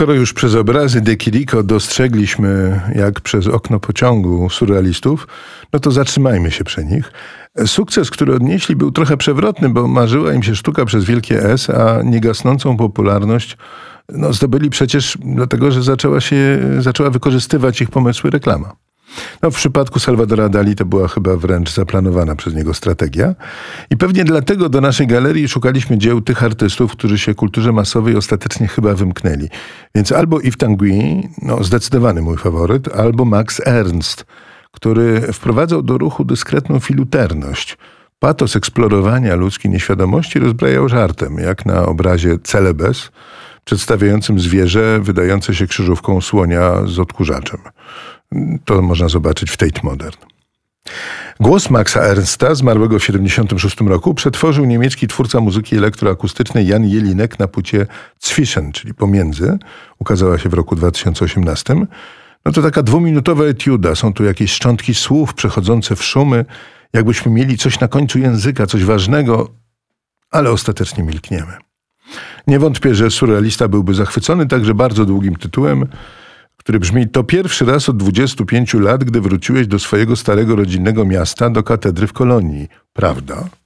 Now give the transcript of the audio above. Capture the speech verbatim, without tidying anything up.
skoro już przez obrazy de Chirico dostrzegliśmy, jak przez okno pociągu surrealistów, no to zatrzymajmy się przy nich. Sukces, który odnieśli, był trochę przewrotny, bo marzyła im się sztuka przez wielkie S, a niegasnącą popularność no, zdobyli przecież dlatego, że zaczęła się, zaczęła wykorzystywać ich pomysły reklama. No, w przypadku Salvadora Dali to była chyba wręcz zaplanowana przez niego strategia. I pewnie dlatego do naszej galerii szukaliśmy dzieł tych artystów, którzy się kulturze masowej ostatecznie chyba wymknęli. Więc albo Yves Tanguy, no zdecydowany mój faworyt, albo Max Ernst, który wprowadzał do ruchu dyskretną filuterność. Patos eksplorowania ludzkiej nieświadomości rozbrajał żartem, jak na obrazie Celebes, przedstawiającym zwierzę wydające się krzyżówką słonia z odkurzaczem. To można zobaczyć w Tate Modern. Głos Maxa Ernsta, zmarłego w siedemdziesiątym szóstym roku, przetworzył niemiecki twórca muzyki elektroakustycznej Jan Jelinek na płycie Zwischen, czyli Pomiędzy. Ukazała się w roku dwa tysiące osiemnastym. No to taka dwuminutowa etiuda. Są tu jakieś szczątki słów przechodzące w szumy, jakbyśmy mieli coś na końcu języka, coś ważnego, ale ostatecznie milkniemy. Nie wątpię, że surrealista byłby zachwycony także bardzo długim tytułem, który brzmi: to pierwszy raz od dwudziestu pięciu lat, gdy wróciłeś do swojego starego rodzinnego miasta, do katedry w Kolonii. Prawda?